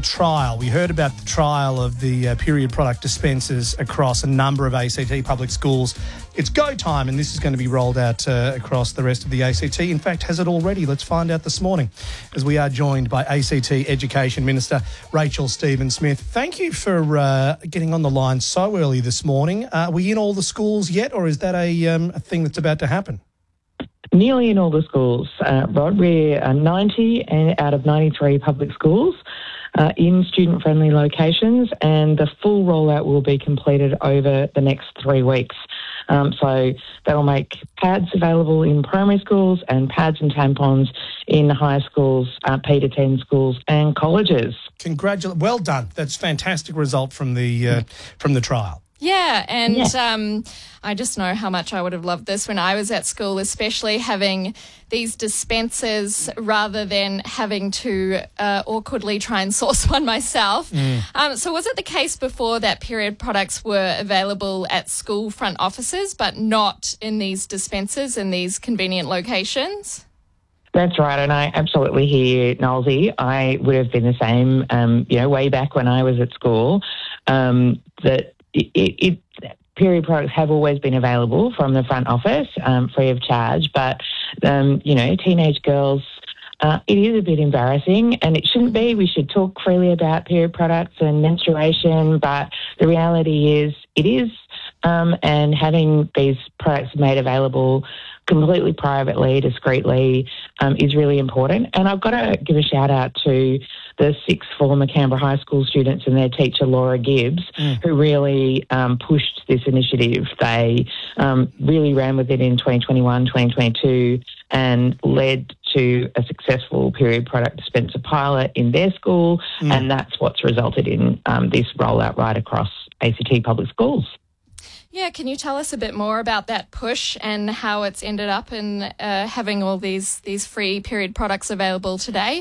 trial. We heard about the trial of the period product dispensers across a number of ACT public schools. It's go time, and this is going to be rolled out across the rest of the ACT. In fact, has it already? Let's find out this morning as we are joined by ACT Education Minister Rachel Stephen-Smith. Thank you for getting on the line so early this morning. Are we in all the schools yet, or is that a thing that's about to happen? Nearly in all the schools, Rod. We're 90 out of 93 public schools in student-friendly locations, and the full rollout will be completed over the next 3 weeks. So that'll make pads available in primary schools and pads and tampons in high schools, P to 10 schools and colleges. Well done. That's a fantastic result from the trial. Yeah, and I just know how much I would have loved this when I was at school, especially having these dispensers rather than having to awkwardly try and source one myself. So was it the case before that period products were available at school front offices but not in these dispensers in these convenient locations? That's right, and I absolutely hear you, Nolsey. I would have been the same, way back when I was at school, that period products have always been available from the front office, free of charge. But, teenage girls, it is a bit embarrassing, and it shouldn't be. We should talk freely about period products and menstruation, but the reality is it is, and having these products made available completely privately, discreetly, is really important. And I've got to give a shout out to the sixth former Canberra High School students and their teacher, Laura Gibbs, who really pushed this initiative. They really ran with it in 2021, 2022 and led to a successful period product dispenser pilot in their school, and that's what's resulted in this rollout right across ACT public schools. Yeah, can you tell us a bit more about that push and how it's ended up in having all these free period products available today?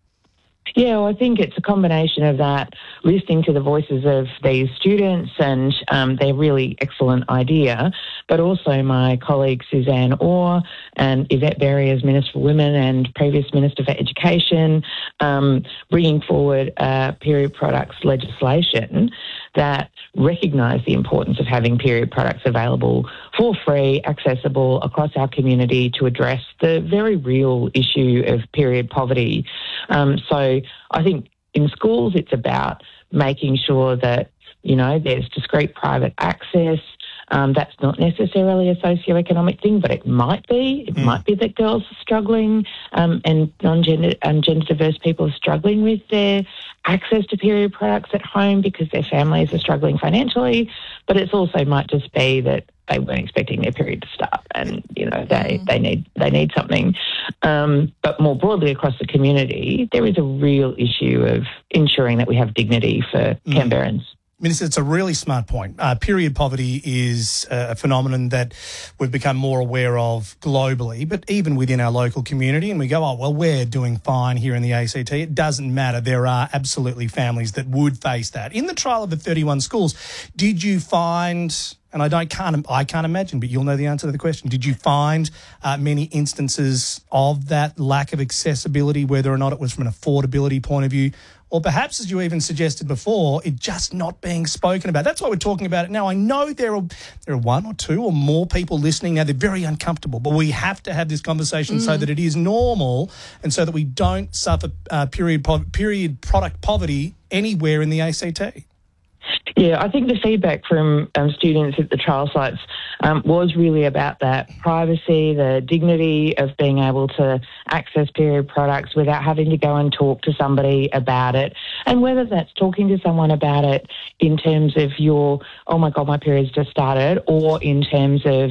Yeah, well, I think it's a combination of that, listening to the voices of these students and their really excellent idea, but also my colleague Suzanne Orr and Yvette Berry as Minister for Women and previous Minister for Education, bringing forward period products legislation that recognise the importance of having period products available for free, accessible across our community to address the very real issue of period poverty. So I think in schools it's about making sure that, there's discrete private access. That's not necessarily a socioeconomic thing, but it might be. It might be that girls are struggling and non-gender and gender diverse people are struggling with their access to period products at home because their families are struggling financially. But it also might just be that they weren't expecting their period to start and, they need something. But more broadly across the community, there is a real issue of ensuring that we have dignity for Canberrans. Minister, it's a really smart point. Period poverty is a phenomenon that we've become more aware of globally, but even within our local community. And we go, we're doing fine here in the ACT. It doesn't matter. There are absolutely families that would face that. In the trial of the 31 schools, did you find, and I can't imagine, but you'll know the answer to the question, did you find many instances of that lack of accessibility, whether or not it was from an affordability point of view, or perhaps, as you even suggested before, it just not being spoken about? That's why we're talking about it now. I know there are one or two or more people listening now. They're very uncomfortable, but we have to have this conversation so that it is normal and so that we don't suffer period product poverty anywhere in the ACT. Yeah, I think the feedback from students at the trial sites was really about that privacy, the dignity of being able to access period products without having to go and talk to somebody about it. And whether that's talking to someone about it in terms of oh my God, my period's just started, or in terms of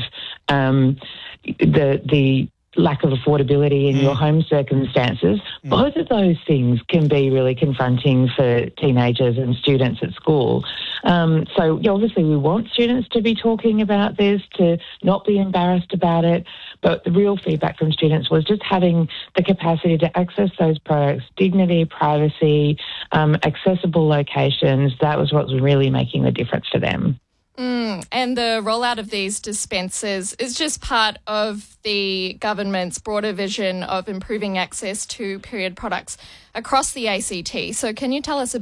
the lack of affordability in your home circumstances, both of those things can be really confronting for teenagers and students at school. So obviously we want students to be talking about this, to not be embarrassed about it, but the real feedback from students was just having the capacity to access those products, dignity, privacy, accessible locations. That was what was really making the difference to them. And the rollout of these dispensers is just part of the government's broader vision of improving access to period products across the ACT. So can you tell us